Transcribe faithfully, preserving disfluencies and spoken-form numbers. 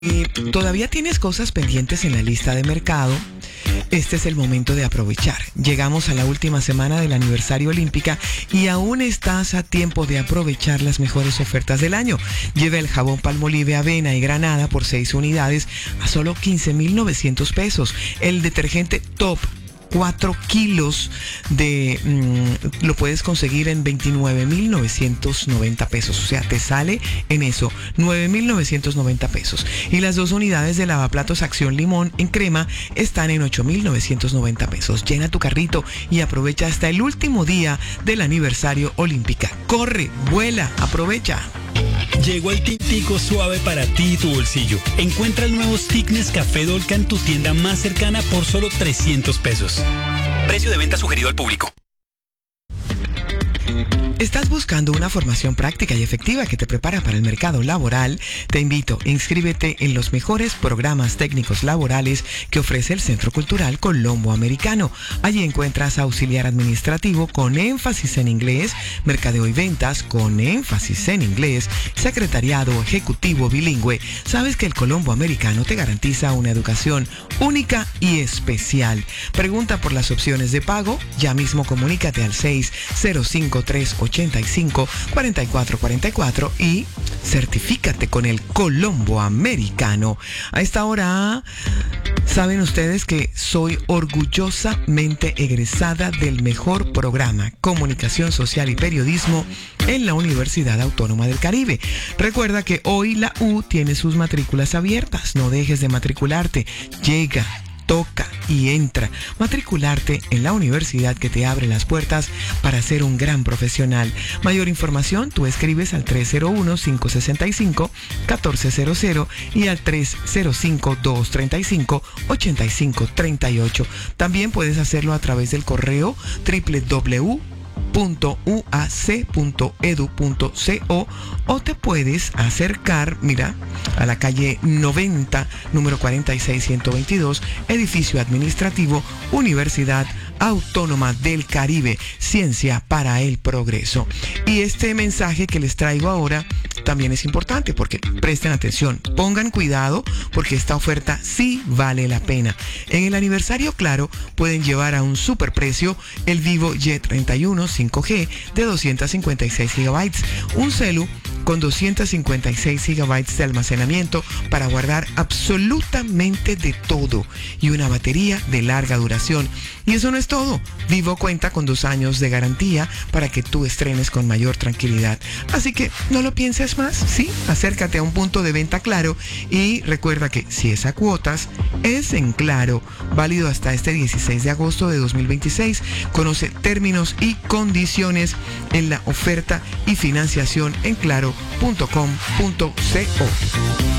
Eh, ¿Todavía tienes cosas pendientes en la lista de mercado? Este es el momento de aprovechar. Llegamos a la última semana del aniversario Olímpica y aún estás a tiempo de aprovechar las mejores ofertas del año. Lleva el jabón Palmolive Avena y Granada por seis unidades a solo quince mil novecientos pesos. El detergente Top cuatro kilos de mmm, lo puedes conseguir en veintinueve mil novecientos noventa pesos, o sea, te sale en eso, nueve mil novecientos noventa pesos. Y las dos unidades de lavaplatos Acción Limón en crema están en ocho mil novecientos noventa pesos. Llena tu carrito y aprovecha hasta el último día del aniversario Olímpica. Corre, vuela, aprovecha. Llegó el tintico suave para ti y tu bolsillo. Encuentra el nuevo Stick Nescafé Dolca en tu tienda más cercana por solo trescientos pesos. Precio de venta sugerido al público. ¿Estás buscando una formación práctica y efectiva que te prepara para el mercado laboral? Te invito, inscríbete en los mejores programas técnicos laborales que ofrece el Centro Cultural Colombo Americano. Allí encuentras auxiliar administrativo con énfasis en inglés, mercadeo y ventas con énfasis en inglés, secretariado ejecutivo bilingüe. Sabes que el Colombo Americano te garantiza una educación única y especial. Pregunta por las opciones de pago. Ya mismo comunícate al seis cero cinco tres ocho cinco cuatro cuatro cuatro cuatro y certifícate con el Colombo Americano. A esta hora, saben ustedes que soy orgullosamente egresada del mejor programa Comunicación Social y Periodismo en la Universidad Autónoma del Caribe. Recuerda que hoy la U tiene sus matrículas abiertas. No dejes de matricularte. Llega, toca y entra. Matricularte en la universidad que te abre las puertas para ser un gran profesional. Mayor información, tú escribes al tres cero uno, cinco seis cinco, uno cuatro cero cero y al tres cero cinco, dos tres cinco, ocho cinco tres ocho. También puedes hacerlo a través del correo doble u doble u doble u punto u a c punto e d u punto co o te puedes acercar, mira, a la calle noventa, número cuarenta y seis ciento veintidós, edificio administrativo, Universidad Autónoma del Caribe, Ciencia para el Progreso. Y este mensaje que les traigo ahora también es importante porque presten atención, pongan cuidado porque esta oferta sí vale la pena. En el aniversario Claro pueden llevar a un superprecio el Vivo Y treinta y uno cinco G de doscientos cincuenta y seis gigabytes, un celu con doscientos cincuenta y seis gigabytes de almacenamiento para guardar absolutamente de todo y una batería de larga duración. Y eso no es todo. Vivo cuenta con dos años de garantía para que tú estrenes con mayor tranquilidad. Así que no lo pienses más, ¿sí? Acércate a un punto de venta Claro y recuerda que si es a cuotas, es en Claro, válido hasta este dieciséis de agosto de dos mil veintiséis. Conoce términos y condiciones en la oferta y financiación en claro punto com punto co.